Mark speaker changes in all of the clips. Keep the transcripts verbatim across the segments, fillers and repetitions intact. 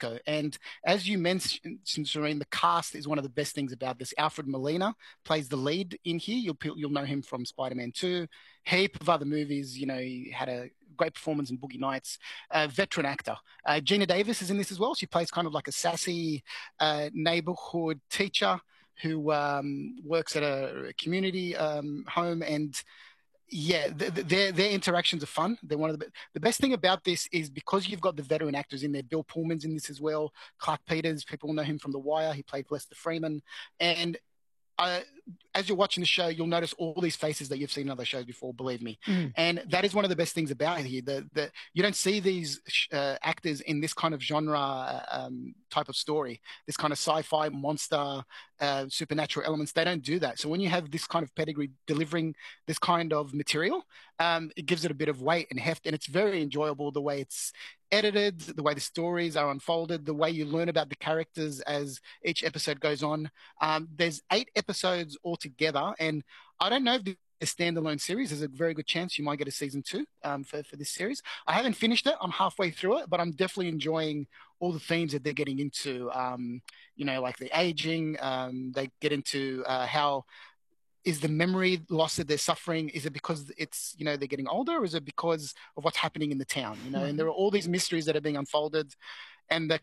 Speaker 1: get-go. And as you mentioned, Serene, the cast is one of the best things about this. Alfred Molina plays the lead in here. You'll you'll know him from Spider-Man two, heap of other movies. You know, he had a great performance in Boogie Nights. Uh, veteran actor. Uh, Gina Davis is in this as well. She plays kind of like a sassy uh, neighborhood teacher who um, works at a community um, home. And yeah, th- th- their their interactions are fun. They're one of the the best thing about this is because you've got the veteran actors in there. Bill Pullman's in this as well. Clark Peters, people know him from The Wire. He played Lester Freeman, and uh, as you're watching the show, you'll notice all these faces that you've seen in other shows before, believe me. Mm. And that is one of the best things about it here. The, the, you don't see these uh, actors in this kind of genre um, type of story, this kind of sci-fi monster, uh, supernatural elements. They don't do that. So when you have this kind of pedigree delivering this kind of material, um, it gives it a bit of weight and heft. And it's very enjoyable the way it's edited, the way the stories are unfolded, the way you learn about the characters as each episode goes on. Um, there's eight episodes altogether, and I don't know if the a standalone series. There's a very good chance you might get a season two um, for, for this series. I haven't finished it. I'm halfway through it, but I'm definitely enjoying all the themes that they're getting into, um, you know, like the aging. Um, they get into uh, how is the memory loss that they're suffering? Is it because it's, you know, they're getting older, or is it because of what's happening in the town? You know, mm-hmm. And there are all these mysteries that are being unfolded, and the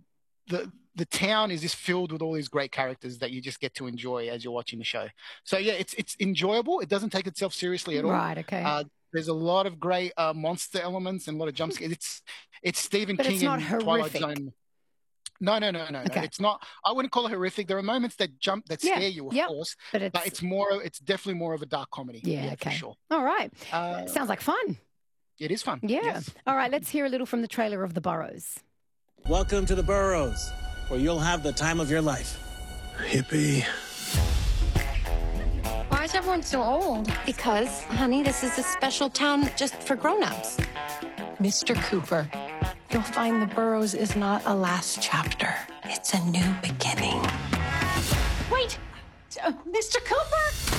Speaker 1: the the town is just filled with all these great characters that you just get to enjoy as you're watching the show. So yeah, it's it's enjoyable. It doesn't take itself seriously at all.
Speaker 2: Right. Okay. Uh,
Speaker 1: there's a lot of great uh, monster elements and a lot of jump scares. It's it's Stephen
Speaker 2: but
Speaker 1: King
Speaker 2: it's not
Speaker 1: and
Speaker 2: horrific.
Speaker 1: Twilight Zone. No, no, no, no,
Speaker 2: okay.
Speaker 1: no. It's not. I wouldn't call it horrific. There are moments that jump, that scare
Speaker 2: yeah.
Speaker 1: you, of
Speaker 2: yep.
Speaker 1: course.
Speaker 2: But it's,
Speaker 1: but it's more. It's definitely more of a dark comedy.
Speaker 2: Yeah.
Speaker 1: yeah
Speaker 2: okay.
Speaker 1: For sure.
Speaker 2: All right.
Speaker 1: Uh,
Speaker 2: Sounds like fun.
Speaker 1: It is fun.
Speaker 2: Yeah.
Speaker 1: Yes.
Speaker 2: All right. Let's hear a little from the trailer of The Burrows.
Speaker 3: Welcome to the Burrows, where you'll have the time of your life.
Speaker 4: Hippie.
Speaker 5: Why is everyone so old?
Speaker 6: Because, honey, this is a special town just for grown-ups.
Speaker 5: Mister Cooper, you'll find the Burrows is not a last chapter. It's a new beginning.
Speaker 6: Wait! Uh, Mister Cooper?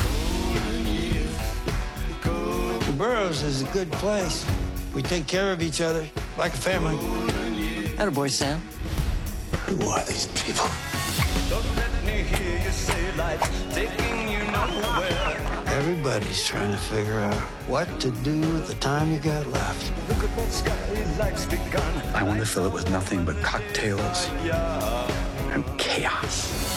Speaker 4: The Burrows is a good place. We take care of each other like a family.
Speaker 7: Attaboy, Sam.
Speaker 4: Who are these people?
Speaker 8: Don't let me hear you say life's taking you nowhere.
Speaker 4: Everybody's trying to figure out what to do with the time you got left.
Speaker 8: Look at that sky, life's begun.
Speaker 9: I want to fill it with nothing but cocktails and chaos.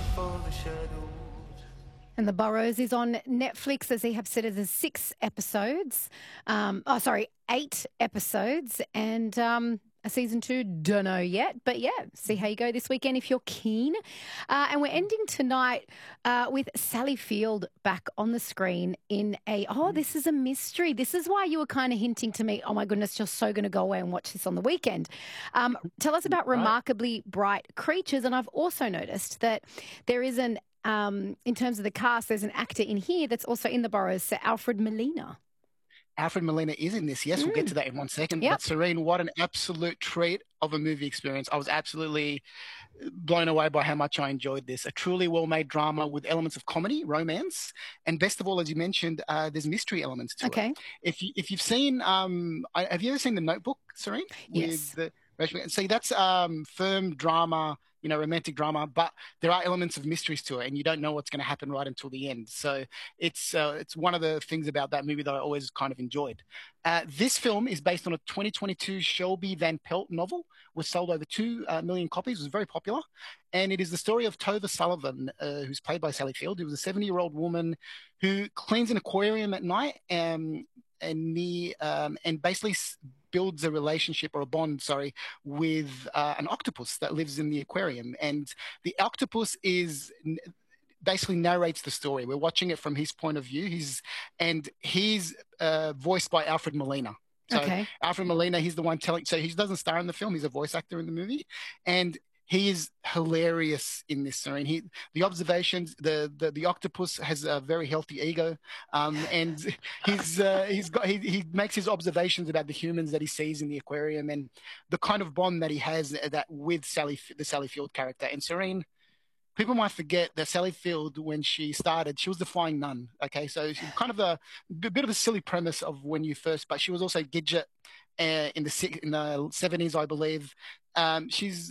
Speaker 2: And The Burrows is on Netflix, as they have said, it is six episodes. Um, oh, sorry, eight episodes. And um, a season two, don't know yet. But yeah, see how you go this weekend if you're keen. Uh, and we're ending tonight uh, with Sally Field back on the screen in a, oh, this is a mystery. This is why you were kind of hinting to me, oh my goodness, you're so going to go away and watch this on the weekend. Um, tell us about Remarkably Bright Creatures. And I've also noticed that there is an Um, in terms of the cast, there's an actor in here that's also in The Burrows, Sir Alfred Molina.
Speaker 1: Alfred Molina is in this. Yes, mm. we'll get to that in one second. Yep. But Serene, what an absolute treat of a movie experience. I was absolutely blown away by how much I enjoyed this. A truly well-made drama with elements of comedy, romance, and best of all, as you mentioned, uh, there's mystery elements to
Speaker 2: okay.
Speaker 1: it. If, you, if you've seen, um, have you ever seen The Notebook, Serene?
Speaker 2: Yes.
Speaker 1: With the, see, that's um, firm drama, you know, romantic drama, but there are elements of mysteries to it, and you don't know what's going to happen right until the end. So it's uh, it's one of the things about that movie that I always kind of enjoyed. Uh, this film is based on a twenty twenty-two Shelby Van Pelt novel, was sold over two uh, million copies, was very popular, and it is the story of Tova Sullivan, uh, who's played by Sally Field, who was a seventy-year-old woman who cleans an aquarium at night um, and the um, and basically builds a relationship or a bond, sorry, with uh, an octopus that lives in the aquarium. And the octopus is basically narrates the story. We're watching it from his point of view. He's and he's uh, voiced by Alfred Molina. So
Speaker 2: okay.
Speaker 1: Alfred Molina, he's the one telling. So he doesn't star in the film. He's a voice actor in the movie, and he is hilarious in this scene. He, the observations, the, the the octopus has a very healthy ego, um, and he's uh, he's got he he makes his observations about the humans that he sees in the aquarium and the kind of bond that he has that with Sally, the Sally Field character. And Serene, people might forget that Sally Field, when she started, she was the flying nun. Okay, so she's kind of a, a bit of a silly premise of when you first, but she was also Gidget uh, in the in the seventies, I believe. Um, she's